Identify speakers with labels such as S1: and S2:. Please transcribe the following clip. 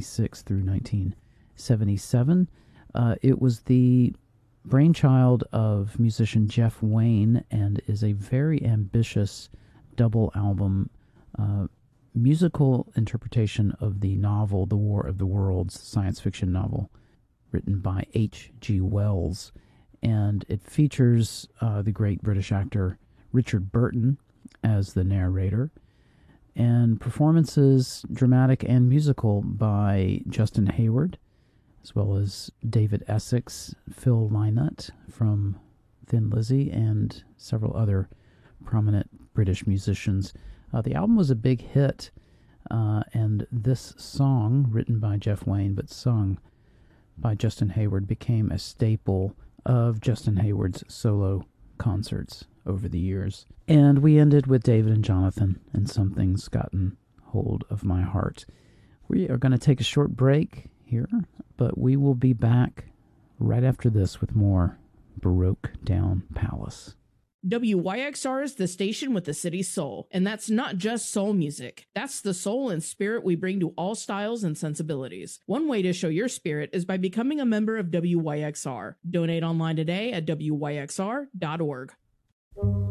S1: 1976 through 1977. It was the brainchild of musician Jeff Wayne and is a very ambitious double album musical interpretation of the novel The War of the Worlds, science fiction novel written by H.G. Wells. And it features the great British actor Richard Burton as the narrator, and performances, dramatic and musical, by Justin Hayward, as well as David Essex, Phil Lynott from Thin Lizzy, and several other prominent British musicians. The album was a big hit, and this song, written by Jeff Wayne but sung by Justin Hayward, became a staple of Justin Hayward's solo concerts over the years. And we ended with David and Jonathan and Something's Gotten Hold of My Heart. We are going to take a short break here, but we will be back right after this with more Baroque Down Palace.
S2: WYXR is the station with the city's soul, and that's not just soul music. That's the soul and spirit we bring to all styles and sensibilities. One way to show your spirit is by becoming a member of WYXR. Donate online today at wyxr.org.